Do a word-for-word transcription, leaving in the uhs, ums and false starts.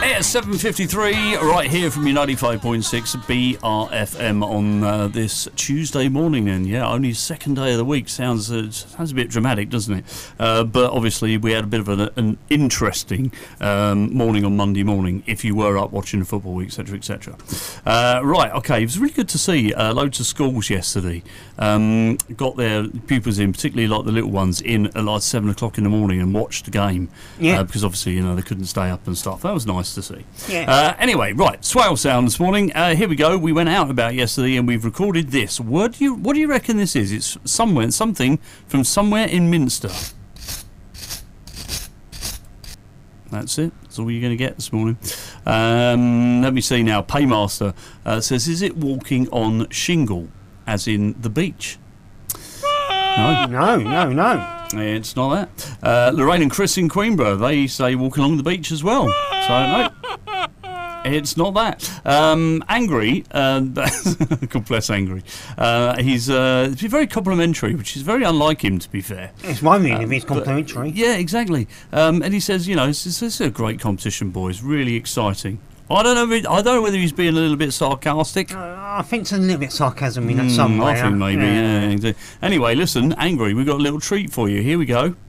It's seven fifty-three, right here from your ninety-five point six B R F M on uh, this Tuesday morning. And yeah, only second day of the week. Sounds uh, sounds a bit dramatic, doesn't it? Uh, but obviously we had a bit of an, an interesting um, morning on Monday morning, if you were up watching the football, et cetera, et cetera. Uh, right, okay, it was really good to see uh, loads of schools yesterday. Um, got their pupils in, particularly like the little ones, in at like seven o'clock in the morning and watched the game. Yeah. Uh, because obviously, you know, they couldn't stay up and stuff. That was nice to see. Yeah. Uh, anyway, right, Swale Sound this morning. Uh, here we go. We went out about yesterday and we've recorded this. What do you what do you reckon this is? It's somewhere, something from somewhere in Minster. That's it. That's all you're going to get this morning. Um, let me see now. Paymaster uh, says, is it walking on shingle, as in the beach? No. No, no, no. It's not that. Uh, Lorraine and Chris in Queenborough, they say walking along the beach as well. So, no. It's not that. Um, Angry, uh, God bless Angry. Uh, he's uh, very complimentary, which is very unlike him, to be fair. It's my meaning um, if he's complimentary. But, yeah, exactly. Um, and he says, you know, this is, this is a great competition, boys. Really exciting. I don't know. I don't know whether he's being a little bit sarcastic. Uh, I think it's a little bit sarcasm in that mm, somewhere. I think maybe. Yeah. yeah. Anyway, listen, Angry. We've got a little treat for you. Here we go.